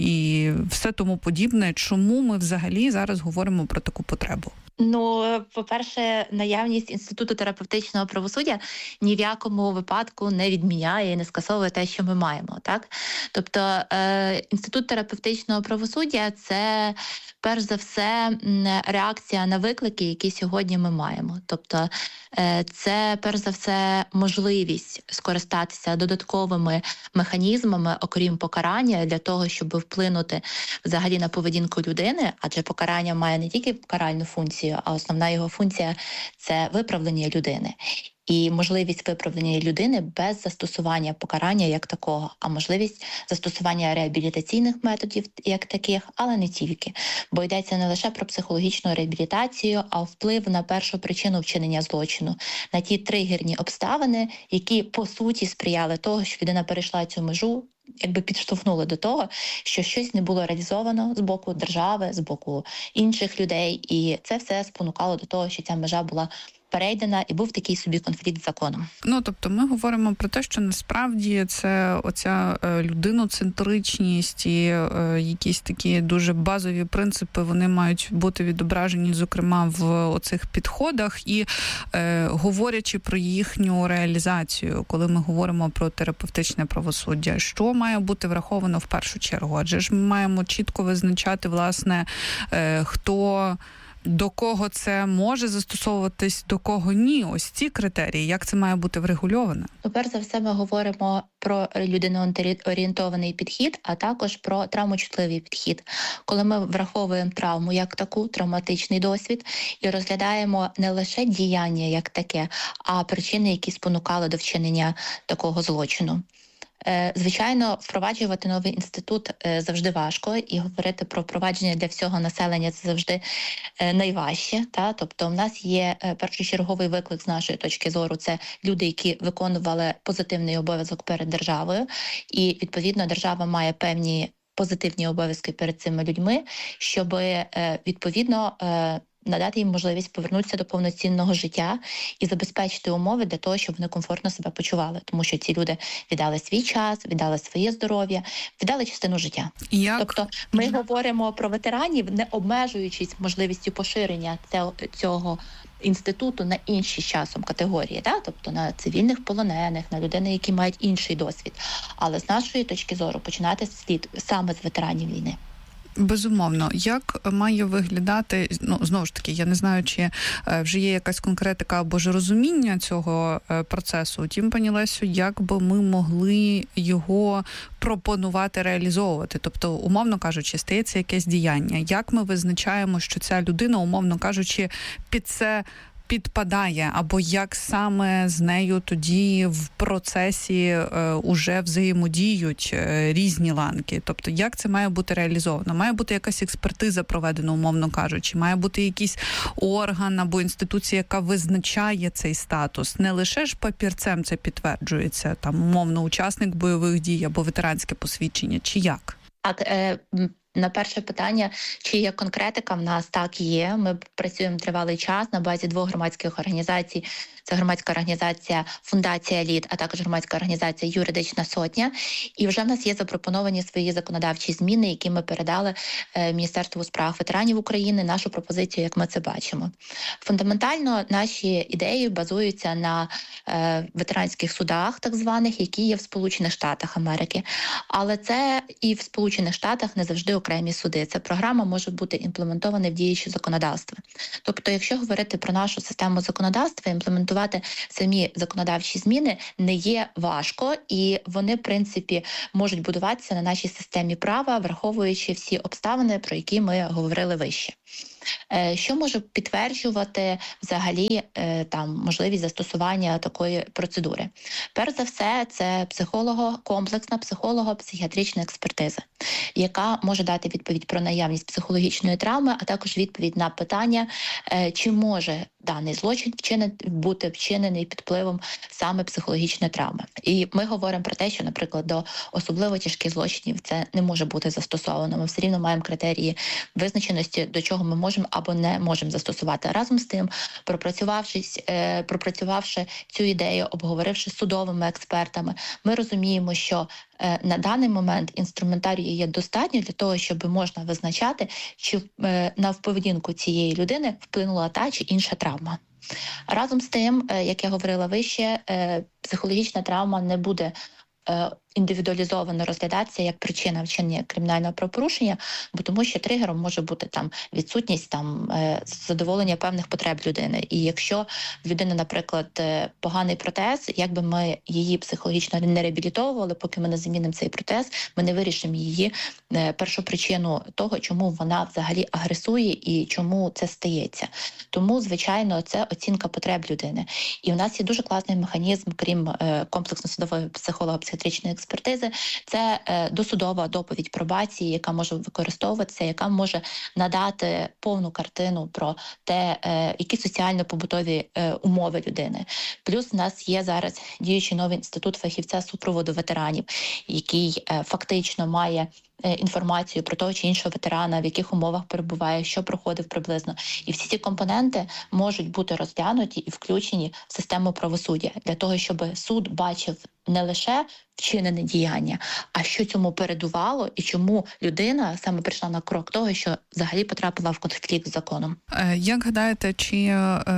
і все тому подібне. Чому ми взагалі зараз говоримо про таку потребу?
Ну, по-перше, наявність інституту терапевтичного правосуддя ні в якому випадку не відміняє і не скасовує те, що ми маємо, так? Тобто, е, інститут терапевтичного правосуддя – це, перш за все, реакція на виклики, які сьогодні ми маємо. Тобто, е, це, перш за все, можливість скористатися додатковими механізмами, окрім покарання, для того, щоб вплинути взагалі на поведінку людини, адже покарання має не тільки каральну функцію, а основна його функція – це виправлення людини. І можливість виправлення людини без застосування покарання як такого, а можливість застосування реабілітаційних методів як таких, але не тільки. Бо йдеться не лише про психологічну реабілітацію, а вплив на першу причину вчинення злочину, на ті тригерні обставини, які, по суті, сприяли того, що людина перейшла цю межу, якби підштовхнули до того, що щось не було реалізовано з боку держави, з боку інших людей. І це все спонукало до того, що ця межа була перейдена і був такий собі конфлікт з законом.
Ну, тобто ми говоримо про те, що насправді це оця е, людиноцентричність і е, якісь такі дуже базові принципи, вони мають бути відображені, зокрема, в оцих підходах. І е, говорячи про їхню реалізацію, коли ми говоримо про терапевтичне правосуддя, що має бути враховано в першу чергу? Адже ж ми маємо чітко визначати, власне, е, хто... до кого це може застосовуватись, до кого ні. Ось ці критерії, як це має бути врегульовано?
Ну, перш за все, ми говоримо про людиноорієнтований підхід, а також про травмочутливий підхід. Коли ми враховуємо травму як таку, травматичний досвід, і розглядаємо не лише діяння як таке, а причини, які спонукали до вчинення такого злочину. Звичайно, впроваджувати новий інститут завжди важко, і говорити про впровадження для всього населення – це завжди найважче. Та? Тобто в нас є першочерговий виклик з нашої точки зору – це люди, які виконували позитивний обов'язок перед державою, і, відповідно, держава має певні позитивні обов'язки перед цими людьми, щоб, відповідно, надати їм можливість повернутися до повноцінного життя і забезпечити умови для того, щоб вони комфортно себе почували. Тому що ці люди віддали свій час, віддали своє здоров'я, віддали частину життя.
Як?
Тобто ми mm. говоримо про ветеранів, не обмежуючись можливістю поширення цього інституту на інші з часом категорії, да? Тобто на цивільних полонених, на людей, які мають інший досвід. Але з нашої точки зору починати слід саме з ветеранів війни.
Безумовно. Як має виглядати, ну, знову ж таки, я не знаю, чи вже є якась конкретика або ж розуміння цього процесу. Тім, пані Лесю, як би ми могли його пропонувати реалізовувати? Тобто, умовно кажучи, стається якесь діяння. Як ми визначаємо, що ця людина, умовно кажучи, під це підпадає, або як саме з нею тоді в процесі е, уже взаємодіють е, різні ланки? Тобто, як це має бути реалізовано? Має бути якась експертиза проведена, умовно кажучи, має бути якийсь орган або інституція, яка визначає цей статус. Не лише ж папірцем це підтверджується, там, умовно, учасник бойових дій або ветеранське посвідчення, чи як?
Так, На перше питання, чи є конкретика, в нас так є. Ми працюємо тривалий час на базі двох громадських організацій. Це громадська організація «Фундація Лід», а також громадська організація «Юридична сотня». І вже в нас є запропоновані свої законодавчі зміни, які ми передали Міністерству у справах ветеранів України, нашу пропозицію, як ми це бачимо. Фундаментально наші ідеї базуються на е, ветеранських судах, так званих, які є в Сполучених Штатах Америки. Але це і в Сполучених Штатах не завжди окремі суди. Ця програма може бути імплементована в діюче законодавство. Тобто, якщо говорити про нашу систему законодавства, імплементувати самі законодавчі зміни не є важко, і вони, в принципі, можуть будуватися на нашій системі права, враховуючи всі обставини, про які ми говорили вище. Що може підтверджувати взагалі там можливість застосування такої процедури? Перш за все, це психолого, комплексна психолого-психіатрична експертиза, яка може дати відповідь про наявність психологічної травми, а також відповідь на питання, чи може даний злочин вчинити, бути вчинений під впливом саме психологічної травми. І ми говоримо про те, що, наприклад, до особливо тяжких злочинів це не може бути застосовано. Ми все рівно маємо критерії визначеності, до чого ми можемо або не можемо застосувати. Разом з тим, пропрацювавшись, е, пропрацювавши цю ідею, обговоривши з судовими експертами, ми розуміємо, що е, на даний момент інструментарію є достатньо для того, щоб можна визначати, чи е, на поведінку цієї людини вплинула та чи інша травма. Разом з тим, е, як я говорила вище, е, психологічна травма не буде е, індивідуалізовано розглядатися як причина вчинення кримінального правопорушення, бо тому що тригером може бути там відсутність там задоволення певних потреб людини. І якщо в людини, наприклад, поганий протез, якби ми її психологічно не реабілітовували, поки ми не замінимо цей протез, ми не вирішимо її першопричину того, чому вона взагалі агресує і чому це стається. Тому, звичайно, це оцінка потреб людини. І у нас є дуже класний механізм, крім комплексно-судової психолого-психіатричної експертизи, це е, досудова доповідь пробації, яка може використовуватися, яка може надати повну картину про те, е, які соціально-побутові е, умови людини. Плюс у нас є зараз діючий новий інститут фахівця супроводу ветеранів, який е, фактично має інформацію про того чи іншого ветерана, в яких умовах перебуває, що проходив приблизно. І всі ці компоненти можуть бути розглянуті і включені в систему правосуддя для того, щоб суд бачив не лише вчинене діяння, а що цьому передувало і чому людина саме прийшла на крок того, що взагалі потрапила в конфлікт з законом.
Як гадаєте, чи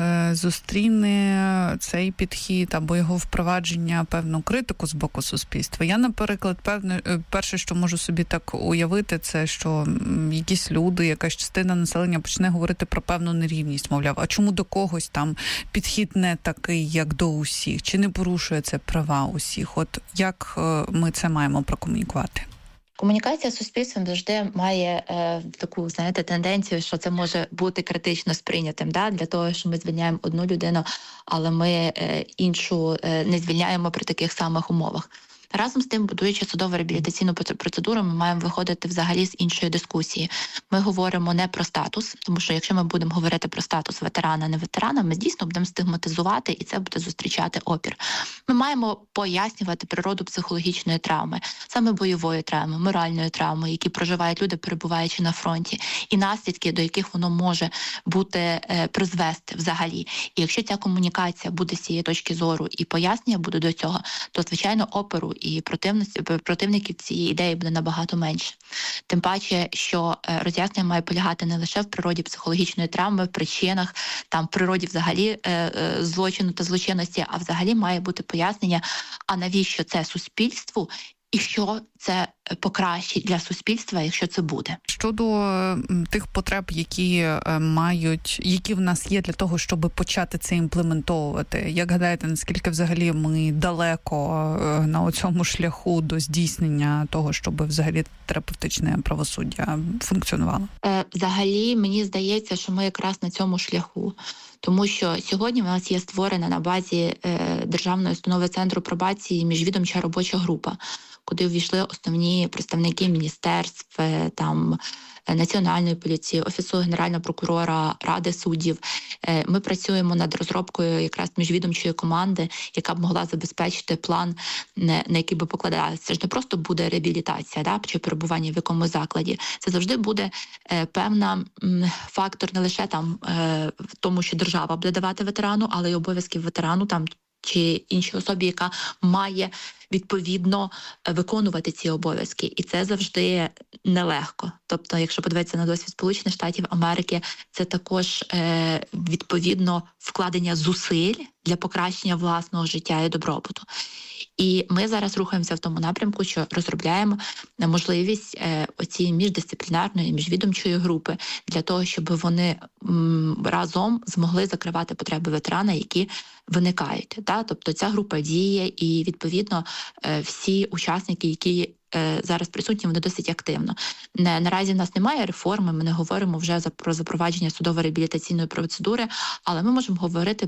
зустріне цей підхід або його впровадження певну критику з боку суспільства? Я, наприклад, певне, перше, що можу собі так уявити, це, що якісь люди, якась частина населення почне говорити про певну нерівність, мовляв, а чому до когось там підхід не такий, як до усіх? Чи не порушує це права усіх? От як ми це маємо прокомунікувати?
Комунікація з суспільством завжди має е, таку, знаєте, тенденцію, що це може бути критично сприйнятим, да? Для того, що ми звільняємо одну людину, але ми е, іншу е, не звільняємо при таких самих умовах. Разом з тим, будуючи судово-реабілітаційну процедуру, ми маємо виходити взагалі з іншої дискусії. Ми говоримо не про статус, тому що якщо ми будемо говорити про статус ветерана, не ветерана, ми дійсно будемо стигматизувати, і це буде зустрічати опір. Ми маємо пояснювати природу психологічної травми, саме бойової травми, моральної травми, які проживають люди, перебуваючи на фронті, і наслідки, до яких воно може бути е, призвести взагалі. І якщо ця комунікація буде з цієї точки зору і пояснення буде до цього, то, звичайно, опору і противників цієї ідеї буде набагато менше. Тим паче, що роз'яснення має полягати не лише в природі психологічної травми, в причинах, там, в природі взагалі злочину та злочинності, а взагалі має бути пояснення, а навіщо це суспільству, і що це покращить для суспільства, якщо це буде.
Щодо тих потреб, які мають, які в нас є для того, щоб почати це імплементовувати, як гадаєте, наскільки взагалі ми далеко на цьому шляху до здійснення того, щоб взагалі терапевтичне правосуддя функціонувало?
Взагалі, мені здається, що ми якраз на цьому шляху. Тому що сьогодні в нас є створена на базі е, Державної установи Центру пробації міжвідомча робоча група, куди увійшли основні представники міністерств, там Національної поліції, Офісу Генерального прокурора, Ради суддів. Ми працюємо над розробкою якраз міжвідомчої команди, яка б могла забезпечити план, на який би покладалося. Це ж не просто буде реабілітація, да, чи перебування в якомусь закладі. Це завжди буде е, певна м, фактор не лише там е, в тому, що держава буде давати ветерану, але й обов'язки ветерану там чи іншій особі, яка має відповідно виконувати ці обов'язки. І це завжди нелегко. Тобто, якщо подивитися на досвід Сполучених Штатів Америки, це також е, відповідно вкладення зусиль для покращення власного життя і добробуту. І ми зараз рухаємося в тому напрямку, що розробляємо можливість е, оцієї міждисциплінарної, міжвідомчої групи для того, щоб вони м, разом змогли закривати потреби ветерана, які виникають. Та? Тобто ця група діє і, відповідно, е, всі учасники, які зараз присутні, вони досить активно. Не, наразі в нас немає реформи, ми не говоримо вже за, про запровадження судово-реабілітаційної процедури, але ми можемо говорити